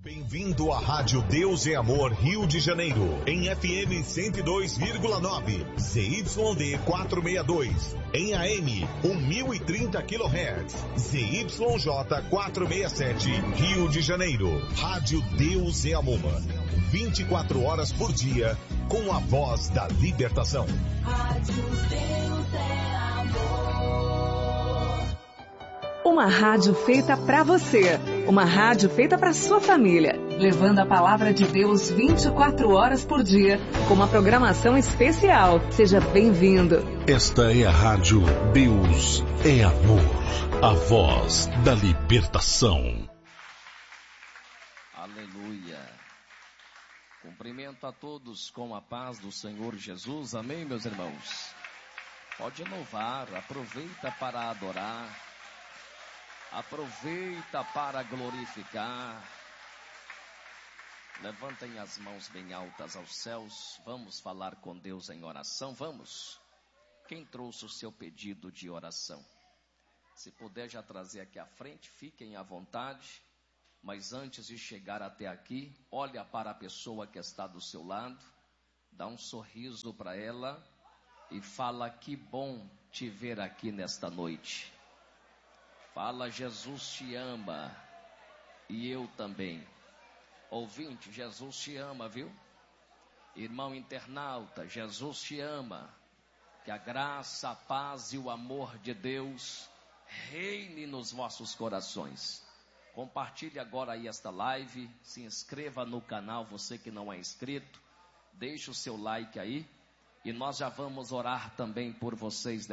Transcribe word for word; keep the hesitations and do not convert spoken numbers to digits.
Bem-vindo à Rádio Deus é Amor Rio de Janeiro, em F M cento e dois vírgula nove, Z Y D quatrocentos e sessenta e dois, em A M mil e trinta quilohertz, Z Y J quatrocentos e sessenta e sete, Rio de Janeiro. Rádio Deus é Amor, vinte e quatro horas por dia, com a voz da libertação. Rádio Deus é Amor. Uma rádio feita para você. Uma rádio feita para sua família, levando a palavra de Deus vinte e quatro horas por dia, com uma programação especial. Seja bem-vindo. Esta é a Rádio Deus é Amor, a voz da libertação. Aleluia. Cumprimento a todos com a paz do Senhor Jesus. Amém, meus irmãos? Pode louvar, aproveita para adorar. Aproveita para glorificar. Levantem as mãos bem altas aos céus. Vamos falar com Deus em oração. Vamos. Quem trouxe o seu pedido de oração? Se puder já trazer aqui à frente, fiquem à vontade. Mas antes de chegar até aqui, olha para a pessoa que está do seu lado, dá um sorriso para ela e fala: que bom te ver aqui nesta noite. Fala: Jesus te ama e eu também. Ouvinte, Jesus te ama, viu? Irmão internauta, Jesus te ama. Que a graça, a paz e o amor de Deus reine nos vossos corações. Compartilhe agora aí esta live, se inscreva no canal, você que não é inscrito, deixe o seu like aí e nós já vamos orar também por vocês